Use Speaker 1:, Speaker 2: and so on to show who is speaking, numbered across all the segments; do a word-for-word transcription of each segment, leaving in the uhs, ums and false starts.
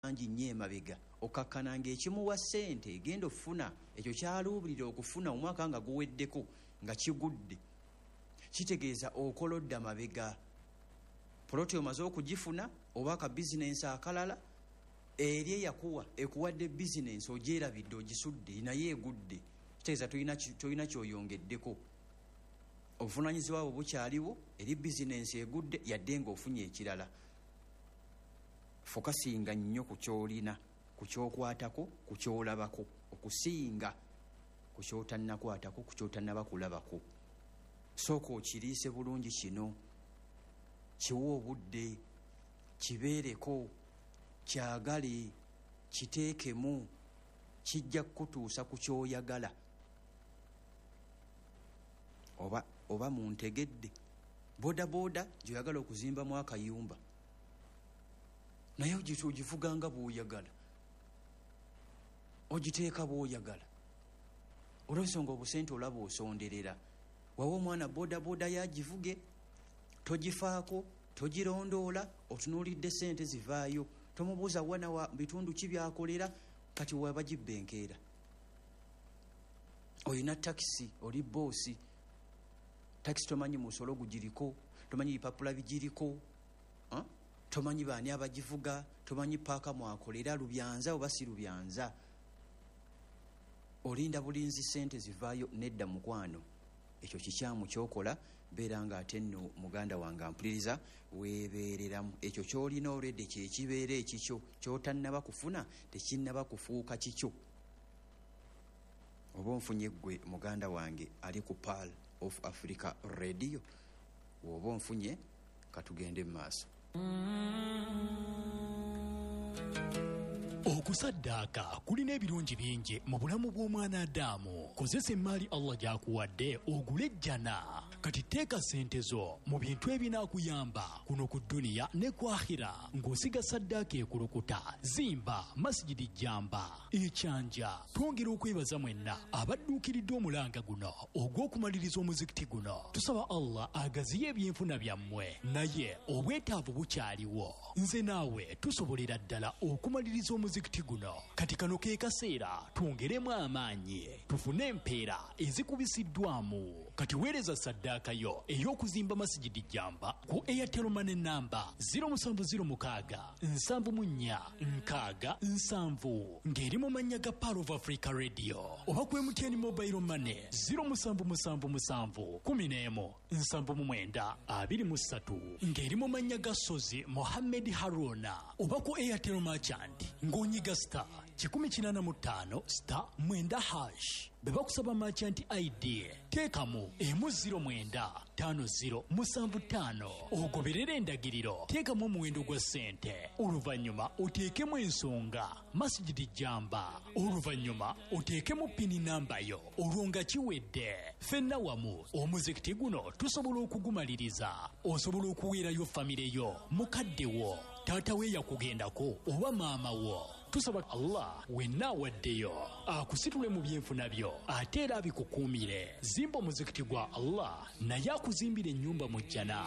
Speaker 1: bangi nnyo emabega okakkana ng'ekimuwa ssente egenda ofuna ekyo kyaluubirira okufuna omwaka nga guweddeko nga kigudde kitegeeza okolodda mabega poloti omaze okugifuna oba ka bizinensi akalala eri eyakuwa ekuwadde bizinensi ogyerabidde ogisudde naye egudde kitegeeza tolina kyoyongeddeko obuvunaanyizibwa bwo bukyaliwo eri bizinensi egudde yadde ng'ofunye ekirala fokasinga nnyo ku kyolina ku kyokwatako ku kyolabako okusinga ku kyotannakwatako ku kyotannaba kulabako sooka okiriise bulungi kino kiwa obudde kibeereko kyagale kiteekemu kijja kukutuusa ku kyoyagala oba oba muntegedde boda boda gyoyagala okuzimbamu akayumba naye ogivuganga bw'oyagala ogiteeka bw'oyagala olw'ensonga obusente olaba osonderera wawa omwana boda boda yagivuge togifaako togirondoola otunuulidde sente zivaayo tomubuuza wana wa bitundu ki byakolera kati waba gibbenkeera olina takisi oli boosi takisi tomanyi musolo gugiriko tomanyi bipapula bigiriko huh? tomanyi baani abagivuga tomanyi paaka mwakolera lubyanza oba si lubyanza olinda bulinzi sente zivaayo nedda mukwano ekyo kikyamu kyokola beera nga ate nno muganda wange ampuliriza weebeereramu ekyo kyolina olwedde kyekibeera ekikyo kyotannaba kufuna tekinnaba kufuuka kikyo oba onfunye ggwe muganda wange ali ku Pearl of Africa Radio woba onfunye katugende mu maaso.
Speaker 2: Okusaddaaka kulina ebirungi bingi mu bulamu bw'omwana Adamu. Kozesa emmaali Allah gy'akuwadde ogule ejjana. Kati teeka ssente zo mu bintu ebinaakuyamba kuno ku dduniya ne ku akhira ng'osiga saddaaka ekulukuta. Zimba masjidi Jamba ekyanja. Twongera okwebaza mwenna abadduukiridde omulanga guno ogw'okumaliriza omuzikiti guno. Tusaba Allah agaziye ebyenfuna byammwe naye obwetaavu bukyaliwo. Nze naawe tusobolera ddala okumaliriza omuzikiti guno. Kati kano ke kaseera twongeremu amaanyi tufune empeera ezikubisiddwamu. Kati weereza saddaaka yo ey'okuzimba masjidi Jamba ku Airtel Money namba zero seven zero six seven nine nkaaga nsanvu ng'eri mu mannya ga Pearl of Africa Radio oba ku M T N Mobile Money zero seven seven seven one one nsanvu mu mwenda abiri mu ssatu ng'eri mu mannya ga Sozi Mohammed Haruna oba ku Airtel Merchant ng'onyiga star kikumi kinaana mu ttaano star mwenda hash beba kusaba merchant I D teekamu emu ziro mwenda tano ziro musanvu ttaano ogoberera endagiriro teekamu omuwendo gwa ssente oluvannyuma oteekemu ensonga masjidi Jamba oluvannyuma oteekemu pini namba yo olwo nga kiwedde ffenna wamu omuzikiti guno tusobola okugumaliriza osobola okuweerayo famire yo mukadde wo taata we yakugendako oba maama wo tusaba Allah wenna awaddeyo akusitule mu byenfuna byo ate era abikukuumire. Zimba omuzikiti gwa Allah naye akuzimbira ennyumba mu jjana.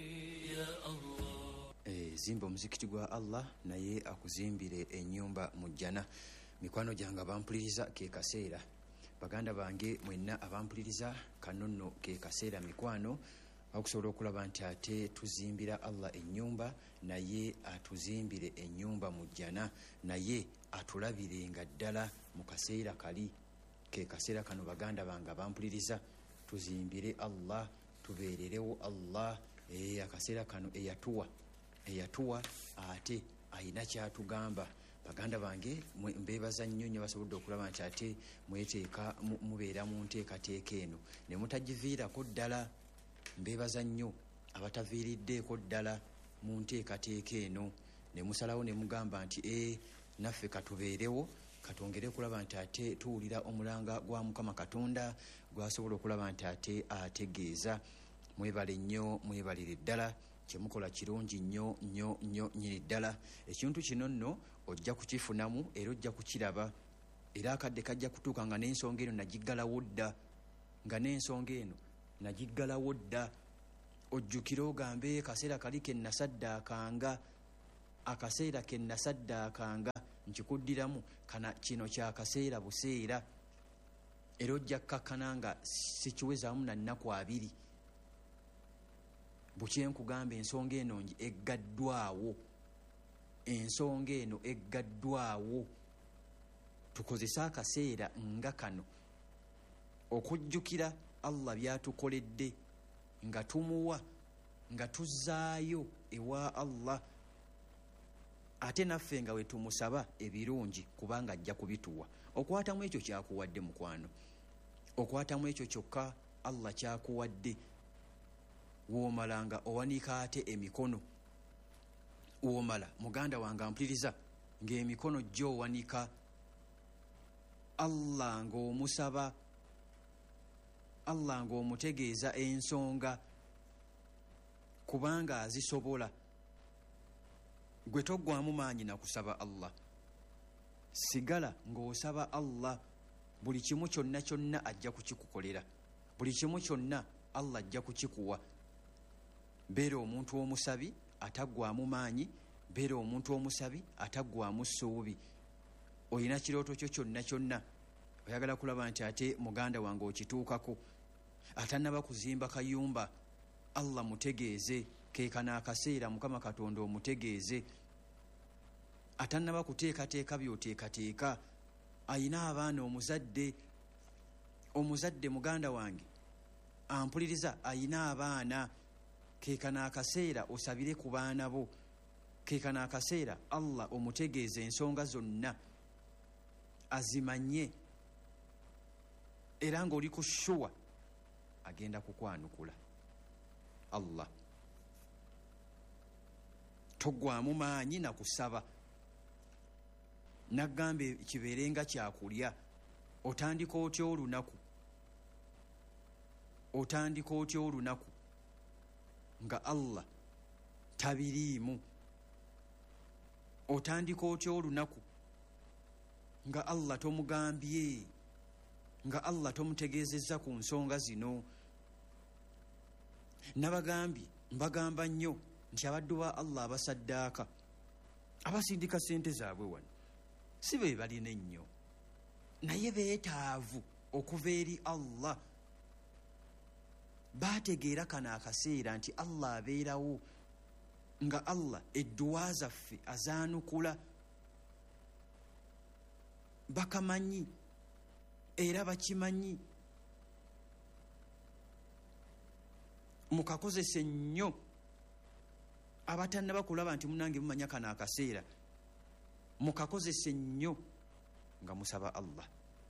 Speaker 1: Eh, zimba omuzikiti gwa Allah naye akuzimbire ennyumba mu jjana. Mikwano gyange abampuliriza ke kaseera baganda bange mwenna abampuliriza kano nno ke kaseera mikwano okusobola okulaba nti ate tuzimbira Allah ennyumba naye atuzimbire ennyumba mu jjana naye atulabirenga ddala mu kaseera kali ke kaseera kano baganda bange abampuliriza tuzimbire Allah tubeererewo Allah e akaseera kano eyatuwa eyatuwa ate ayina kyatugamba baganda bange mbebaza nnyo nnyo basobodde okulaba nti ate mweteeka mubeera mu nteekateeka eno ne mutagiviirako ddala. Mbebaza nnyo abataviiriddeeko ddala mu nteekateeka eno ne musalawo ne mugamba nti e naffe katubeerewo katongere kulaba nti ate tuwulira omulanga gwa Mukama Katonda gwasobola okulaba nti ate ategeeza. Mwebale nnyo mwebalire ddala kyemukola kirungi nnyo nnyo nnyo nyiri ddala. Ekintu kino nno ojja kukifunamu era ojja kukiraba era akadde kajja kutuuka nga n'ensonga eno nagiggalawo dda nga n'ensonga eno nagiggalawo dda. Ojjukira ogambe kaseera kali ke nasaddaakanga akaseera ke nasaddaakanga nkikuddiramu kana kino kyakaseera buseera era ojja kkakkana nga sikiwezaamu na nnaku abiri bukyenkugamba ensonga eno eggaddwawo ensonga eno eggaddwawo tukozese akaseera nga kano okujjukira Allah byatukoledde nga tumuwa nga tuzzaayo ewa Allah ate naffe nga we tumusaba ebirungi kubanga ajja kubituwa okwatamu ekyo kyakuwadde mukwano okwatamu ekyo kyokka Allah kyakuwadde woomalanga owanika ate emikono woomala muganda wange ampuliriza ng'emikono gyo owanika Allah ng'omusaba Allah ng'omutegeeza ensonga kubanga azisobola gwe toggwamu maanyi na kusaba Allah sigala ng'osaba Allah buli kimu kyonna kyonna ajja kukikukolera buli kimu kyonna Allah ajja kukikuwa beera omuntu omusabi ataggwamu maanyi beera omuntu omusabi ataggwamu ssuubi olina kirooto kyo kyonna kyonna oyagala kulaba nti ate muganda wange okituukako atannaba kuzimba kayumba Allah mutegeeze keekana akaseera Mukama Katonda omutegeeze atannaba kuteekateeka by'oteekateeka ayina abaana omuzadde omuzadde muganda wange ampuliriza ayina abaana keekana akaseera osabire ku baana bo keekana akaseera Allah omutegeeze ensonga zonna azimanye era ng'oli ku shuwa agenda kukwanukula Allah toggwamu maanyi na kusaba naggambe kibeerenga kyakulya otandika otya olunaku otandika otya olunaku nga Allah tabiriimu otandika otya olunaku nga Allah tomugambye nga Allah tomutegeezezza ku nsonga zino nabagambye mbagamba nnyo nti abaddu ba Allah abasaddaaka abasindika ssente zaabwe wano si be balina ennyo naye beetaavu okuva eri Allah baategeera kana akaseera nti Allah abeerawo nga Allah edduwa zaffe azaanukula bakamanyi era bakimanyi mukakozese nnyo abatannaba kulaba nti munange mumanya kana akaseera mukakozese nnyo nga musaba Allah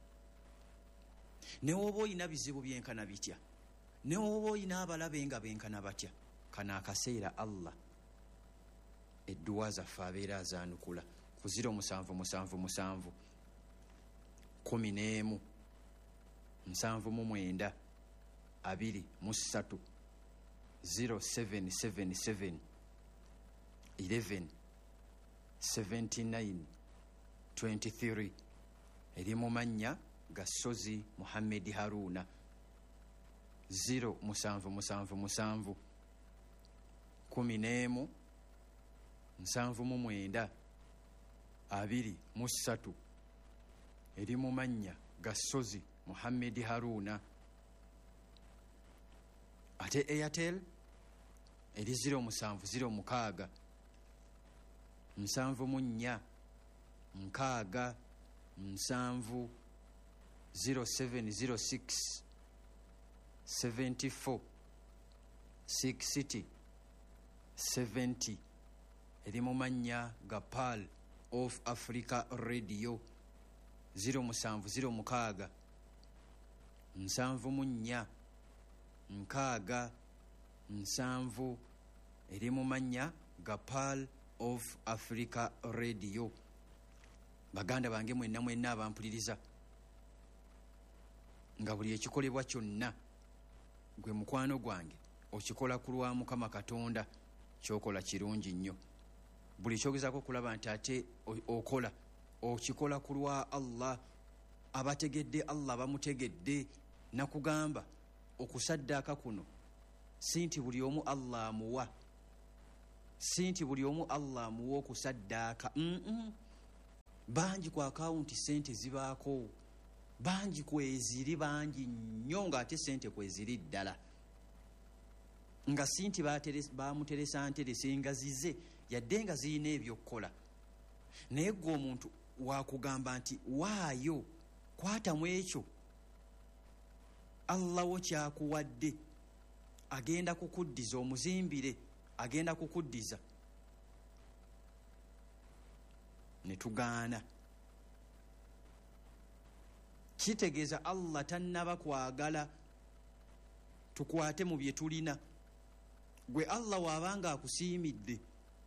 Speaker 1: ne woba olina bizibu byenkana bitya ne woba olina abalabe nga benkana batya kana akaseera Allah edduwa zaffe abeera azaanukula ku ziro musanvu musanvu musanvu kumi n'emu nsanvu mu mwenda abiri mu ssatu zero seven seven seven eleven seventy nine twenty three eri mu mannya ga Sozi Muhammad Haruna zero musanvu musanvu musanvu kumi n'emu nsanvu mu mwenda abiri mu ssatu eri mu mannya ga Sozi Muhammad Haruna ate Airtel eri zero musanvu zero mukaaga nsanvu mu nnya nkaaga nsanvu zero seven zero six seventy four sixty seventy eri mu mannya ga Pearl of Africa Radio zero musanvu zero mukaaga nsanvu mu nnya nkaaga nsanvu eri mu mannya ga Pearl of Africa Radio baganda bange mwenna mwenna abampuliriza nga buli ekikolebwa kyonna gwe mukwano gwange okikola ku lwa Mukama Katonda kyokola kirungi nnyo buli kyogezako kulaba nti ate okola okikola ku lwa Allah abategedde Allah bamutegedde nakugamba okusaddaaka kuno si nti buli omu Allah amuwa si nti buli omu Allah amuwa okusaddaaka. mm-mm. bangi ku akawunti sente zibaako, bangi kweziri, bangi nnyo, ng'ate sente kweziri ddala, nga si nti bamuteresa nterese nga zize yadde nga zirina ebyokukola. naye gwe omuntu wakugamba nti waayo kwatamu ekyo Allah wo kyakuwadde, agenda kukuddiza, omuzimbire agenda kukuddiza, ne tugaana. Kitegeeza Allah tannaba kwagala tukwate mu bye tulina. Gwe Allah wabanga akusiimidde,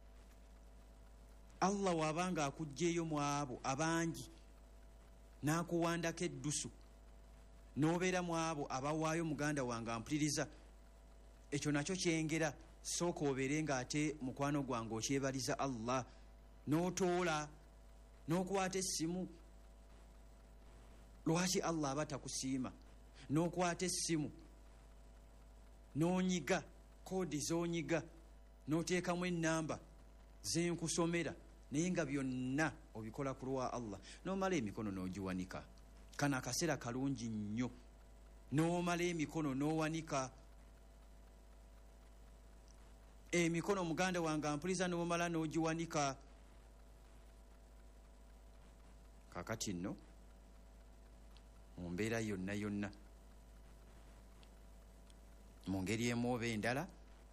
Speaker 1: Allah wabanga akuggyeyo mu abo abangi n'akuwandako eddusu, n'obeera mu abo abawaayo muganda wange ampuliriza, ekyo nakyo kyengera. Sooka obeere ng'ate mukwano gwange okyebaliza Allah, n'otoola n'okwata essimu. Lwaki Allah aba takusiima? N'okwata essimu n'onyiga koodi z'onyiga, n'oteekamu ennamba zenkusomera, naye nga byonna obikola ku lwa Allah. N'omala emikono n'ogiwanika. Kano akaseera kalungi nnyo. N'omala emikono n'owanika emikono, muganda wange ampuliza, n'omala n'ogiwanika. Kakati nno mu mbeera yonna yonna, mu ngeri emu oba endala,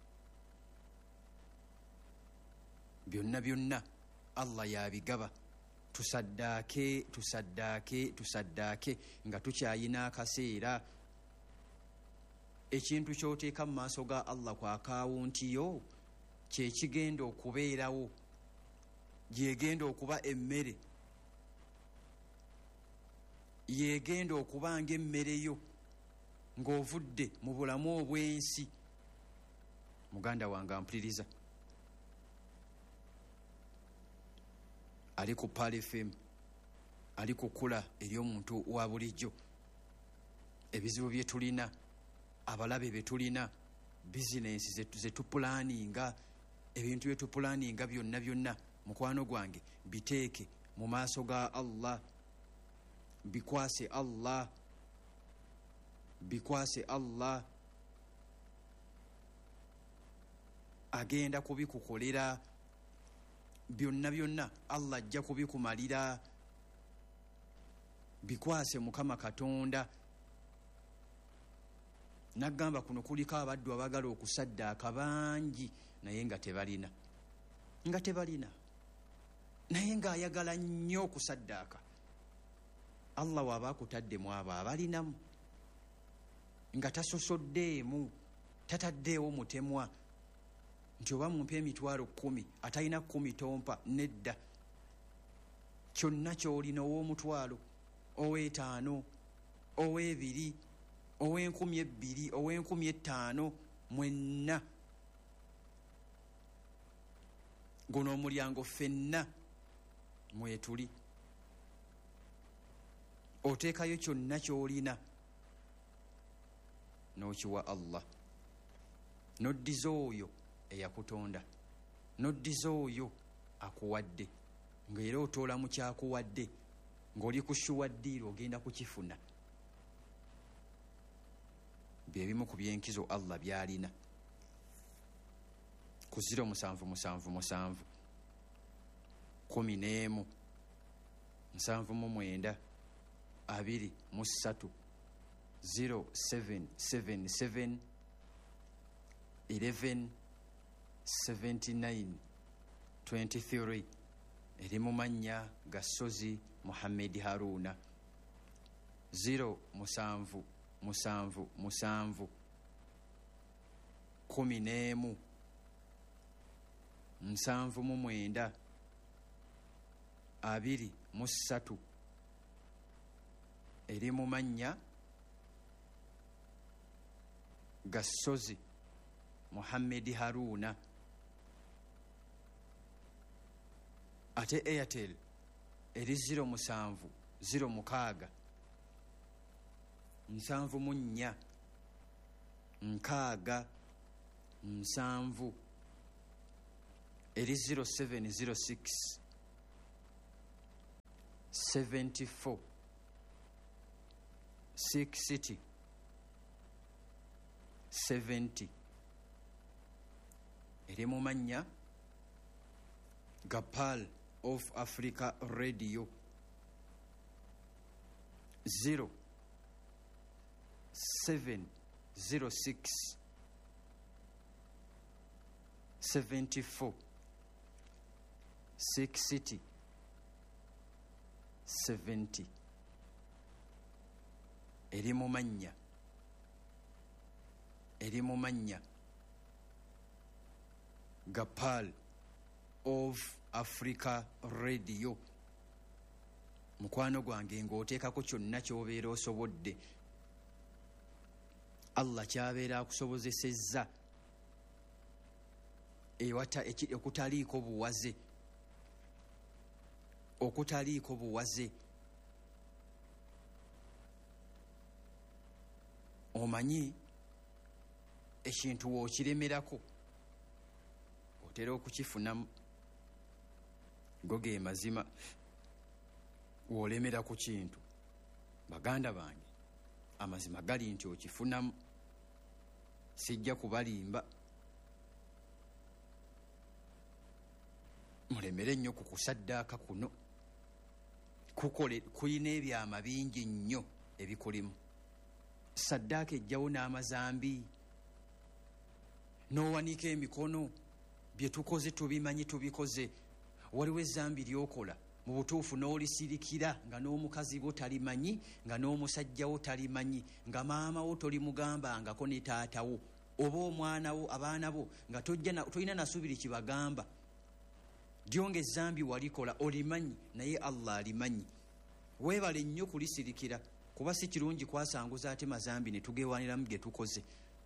Speaker 1: byonna byonna Allah yabigaba. Tusaddaake, tusaddaake, tusaddaake nga tukyayina akaseera. Ekintu ky'oteeka mu maaso ga Allah ku akawunti yo kye kigenda okubeerawo, gyegenda okuba emmere, yegenda okuba ng'emmere yo ng'ovudde mu bulamu obw'ensi. Muganda wange ampuliriza, ali ku Pale F M, ali kukula eri omuntu wa bulijjo. Ebizibu bye tulina, abalabe be tulina, bizinensi ze tupulaninga, ebintu bye tupulaninga byonna byonna, mukwano gwange biteeke mu maaso ga Allah, bikwase Allah, bikwase Allah. Agenda kubikukolera byonna byonna, Allah ajja kubikumalira. Bikwase Mukama Katonda. Nagamba kuno kuliko abaddu abagala okusaddaaka bangi, naye nga tebalina, nga tebalina, naye nga ayagala nnyo okusaddaaka. Allah waba akutadde mu abo abalinamu, nga tasosoddeemu, tataddeewo mutemwa nti oba mumpe emitwalo kkumi, atalina kkumi tompa. Nedda, kyonna ky'olina, ow'omutwalo, ow'etaano, ow'ebiri, ow'enkumi ebbiri, ow'enkumi ettaano, mwenna guno omulyango ffenna mwetuli. Oteekayo kyonna ky'olina n'okiwa Allah, n'oddiza oyo eyakutonda, n'oddiza oyo akuwadde, ng'era otoola mu kyakuwadde, ng'oli ku shuwaddiiro ogenda kukifuna. Bye bimu ku byenkizo Allah by'alina. Ku ziro musanvu musanvu musanvu kumi n'emu nsanvu mu mwenda abiri mu ssatu zero seven seven seven eleven seventy nine twenty three. Eri mu mannya Gasozi Muhammad Haruna. Zero musanvu musanvu musanvu kumi n'emu nsanvu mu mwenda abiri mu ssatu. Eri mu mannya Gasozi Muhammad Haruna. Ate Airtel eri ziro musanvu ziro mukaaga nsanvu mu nnya nkaaga nsanvu eri zero seven zero six seventy-four sixty seventy eri mu mannya ga Pearl of Africa Radio. Zero seven zero six seventy-four sixty seventy eri mu mannya eri mu mannya ga Pearl of Africa Radio. Mukwano gwange ng'oteekako kyonna ky'obeera osobodde, Allah ky'abeera akusobozesezza ewata okutaliiko buwaze okutaliiko buwaze. Omanyi ekintu w'okiremerako otera okukifunamu. Go ge mazima w'olemera ku kintu, baganda bange, amazima gali nti okifunamu. Sijja kubalimba, mulemere nnyo ku kusaddaaka kuno. Kukole kuyina ebyama bingi nnyo ebikulimu. Saddaaka ejjawo n'amazambi, n'owanika emikono, bye tukoze tubimanyi tubikoze. Waliwo ezambi ly'okola mu butuufu n'olisirikira nga n'omukazi wo talimanyi, nga n'omusajja wo talimanyi, nga maama wo tolimugambangako ne taata wo oba omwana wo abaana bo nga tolina nasubiri kibagamba. Lyonga ezambi walikola olimanyi, naye Allah alimanyi. Weebale nnyo kulisirikira, kuba si kirungi kwasanguza ate mazambi ne tugewaniramu ge tukoze.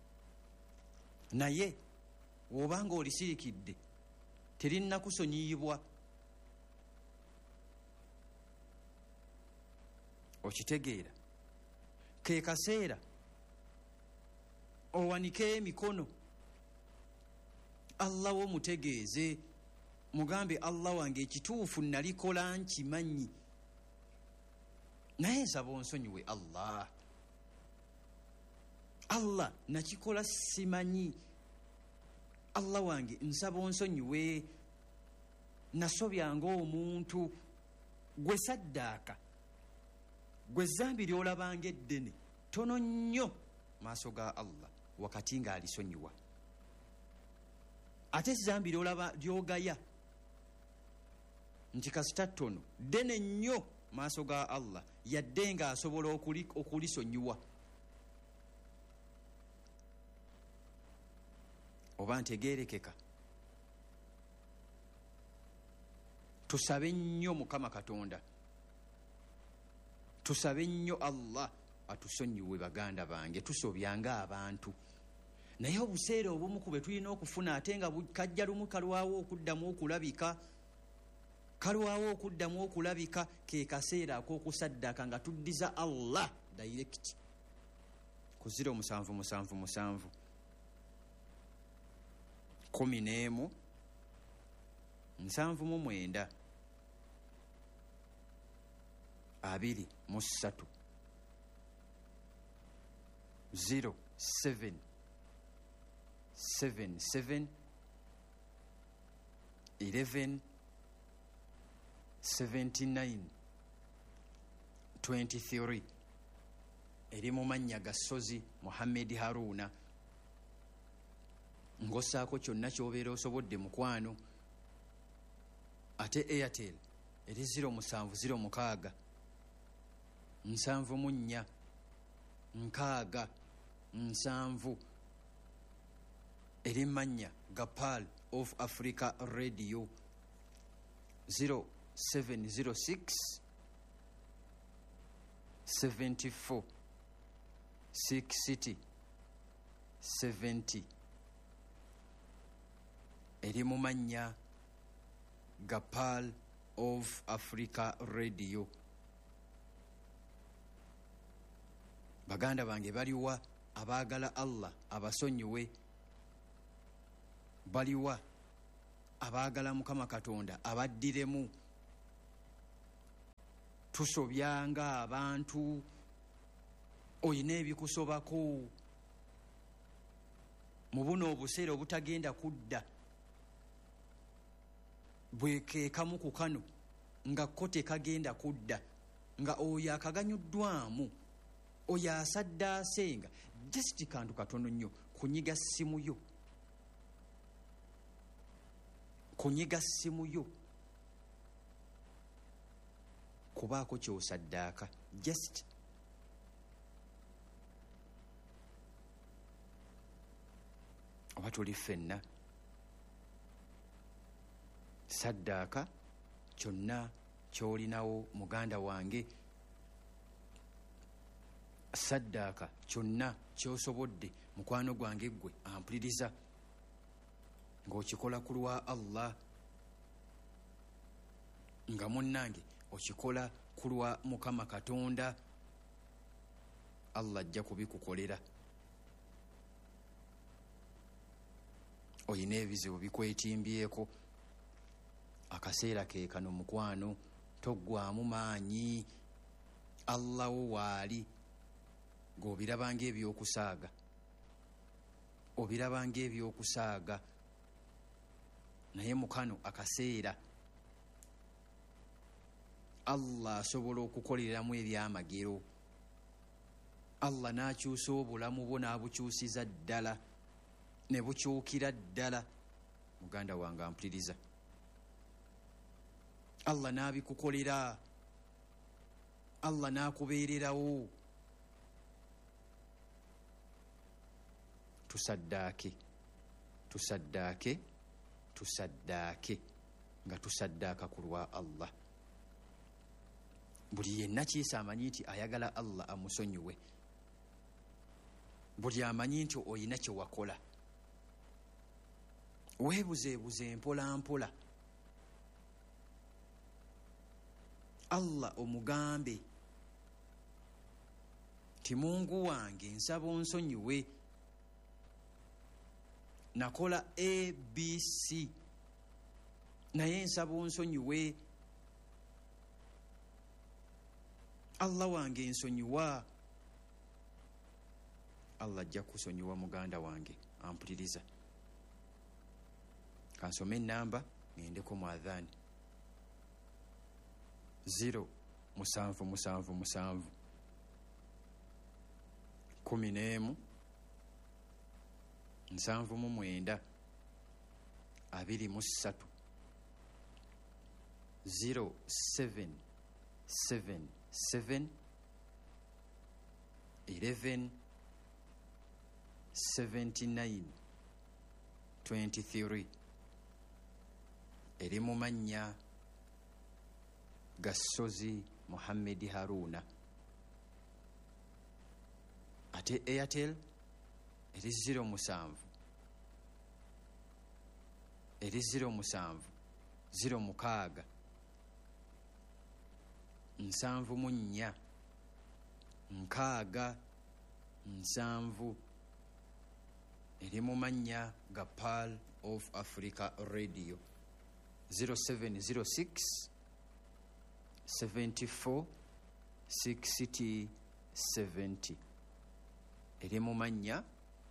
Speaker 1: Naye w'obanga olisirikidde terinnakusonyiyibwa. Okitegeera? Ke kaseera owanike emikono, Allah wo mutegeeze, mugambe Allah wange ekituufu nalikola nkimanyi, naye nsaba onsonyiwe Allah. Allah nakikola simanyi, Allah wange nsaba onsonyiwe, nasobyanga omuntu. Gwe saddaaka, gwe zambi ly'olabanga eddene tono nnyo maaso ga Allah wakati nga alisonyiwa. Ate zambi ly'olaba ly'ogaya nti kasita ttono ddene nnyo maaso ga Allah, yadde nga asobola okulisonyiwa. Oba ntegeerekeka? Tusabe nnyo Mukama Katonda, tusabe nnyo Allah atusonyiwe baganda bange. Tusobyanga abantu, naye obuseera obumu ku bwe tulina okufuna ate nga kajja lumu kalwawo okuddamu okulabika, kalwawo okuddamu okulabika. Ke kaseera ak'okusaddaka nga tuddiza Allah direct ku ziro musanvu musanvu musanvu kumi n'emu nsanvu mu mwenda abiri mu ssatu zero seven seven seven eleven seventy nine twenty three. Eri mu mannya ga Sozi Muhammad Haruna. Ng'ossaako kyonna ky'obeera osobodde mukwano. Ate Airtel eri zero musanvu zero mukaaga nsanvu mu nnya nkaaga nsanvu. Eri mannya ga Pearl of Africa Radio zero seven zero six seventy-four sixty seventy. Eri mu mannya ga Pearl of Africa Radio. Baganda bange baliwa abaagala Allah abasonyiwe, baliwa abaagala Mukama Katonda abaddiremu. Tusobyanga abantu, oyina ebikusobako mu buno obuseera obutagenda kudda, bwekekamu ku kano nga ko tekagenda kudda, nga oyo akaganyuddwamu, oyo asaddaasenga just kantu katono nnyo, kunyiga ssimu yo, kunyiga ssimu yo, kubaako kyosaddaaka just oba tuli ffenna saddaaka kyonna kyolinawo muganda wange, saddaaka kyonna kyosobodde mukwano gwange gwe ampuliriza, ng'okikola ku lwa Allah, nga munnange okikola ku lwa Mukama Katonda, Allah ajja kubikukolera. Oyina ebizibu bikwetimbyeko, akaseera ke kano mukwano, toggwamu maanyi. Allah wo waali, ng'obirabanga ebyokusaaga, obirabanga ebyokusaaga, naye mukano akaseera Allah asobola okukoleramu ebyamagero. Allah n'akyusa obulamu bwo n'abukyusiza ddala, ne bukyukira ddala. Muganda wange ampuliriza, Allah n'abikukolera, Allah n'akubeererawo. Tusaddaake, tusaddaake, tusaddaake, nga tusaddaaka ku lwa Allah. Buli yenna kiisa amanyi nti ayagala Allah amusonyiwe, buli amanyi nti oyina kye wakola. Weebuzeebuze mpola mpola, Allah omugambe ti Mungu wange nsaba onsonyiwe, nakola A B C naye nsaba onsonyiwe. Allah wange nsonyiwa. Allah ajja kusonyiwa muganda wange ampuliriza. Kansome ennamba ngendeko mu adhaani. zero musanvu musanvu musanvu kumi n'emu nsanvu mu mwenda abiri mu ssatu. zero seven seven seven eleven seventy nine twenty three. eri mu mannya Gasozi Muhammad Haruna. Ate Airtel eri zero musanvu eri zero musanvu zero mukaaga nsanvu mu nnya nkaaga nsanvu. eri mu mannya ga Pearl of Africa Radio. zero seven zero six seventy-four sixty seventy. eri mu mannya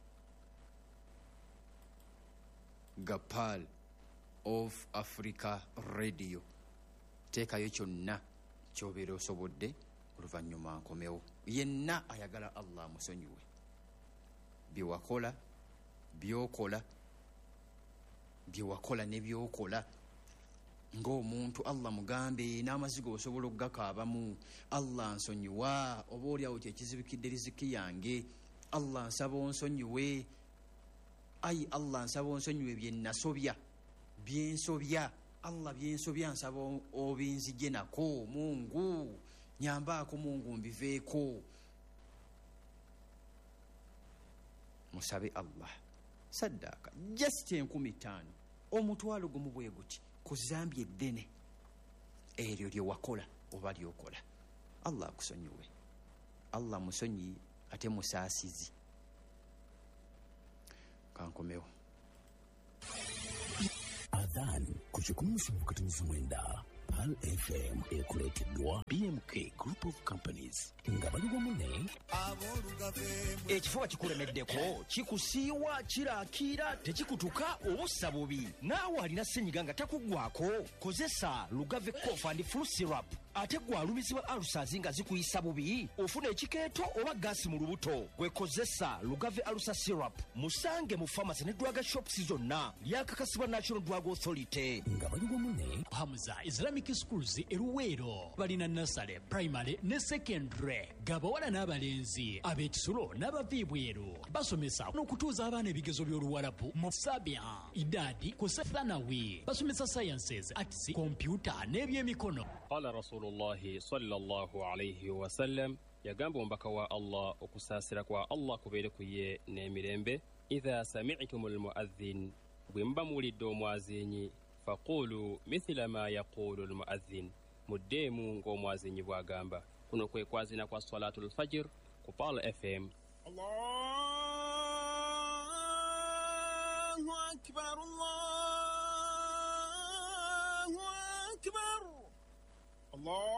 Speaker 1: ga Pearl of Africa Radio. Teekayo kyonna ky'obeera osobodde, oluvannyuma nkomewo. Yenna ayagala Allah amusonyiwe, bye wakola, by'okola, bye wakola ne by'okola ng'omuntu, Allah mugambe n'amazigo osobola okugakaabamu. Allah nsonyiwa, oba oliawo kyekizibikidde riziki yange. Allah nsaba onsonyiwe. Ayi Allah nsaba onsonyiwe bye nasobya, bye nsobya. Allah bye nsobya nsaba obinzije nako. Mungu nyambaako, Mungu mbiveeko. Musabe Allah saddaaka just enkumi ttaano, omutwalo gumu bwe guti, ku zambi eddene eryo lye wakola oba lyokola. Allah akusonyiwe. Allah musonyi ate musaasizi. Kankomewo.
Speaker 3: Ramadan ku kikumi katumiza mwenda. Pal F M ekuleteddwa B M K Group of Companies nga bali wamu ne
Speaker 4: ekifuba kikulemeddeko kikusiiwa kiraakira tekikutuka obussa bubi naawe alina ssenyiga nga takuggwako kozesa Lugave Cough and Flu Syrup ate gwe alumizibwa alusazi nga zikuyisa bubi ofuna ekikeeto oba gaasi mu lubuto gwe kozesa Lugave Alusa Syrup musange mu pharmacy ne drug shops zonna lyakakasibwa National Drug Authority
Speaker 3: nga bali wamu ne
Speaker 2: Hamza Islamic Schools eruweero balina nasale primary ne secondary gabawala n'abalenzi ab'ekisulo n'abaviibweru basomesa n'okutuuza abaana ebigezo by'oluwalabu mu sabia idadi ku sethanawi basomesa sciences arts computer n'ebyemikono.
Speaker 5: Qala Rasulullahi sallallahu alayhi wa sallam yagamba ombaka wa Allah okusaasira kwa Allah kubeere ku ye n'emirembe idha sami'tumul mu'adhdhin bwe muba muwulidde omwazinyi faqulu mithla ma yaqulu almu'adhdhin muddemu ng'omwazinyi bw'agamba. Kuno kwe kwazina kwa salatul fajr ku Pal F M.
Speaker 6: Allahu akbar, Allahu akbar, Allah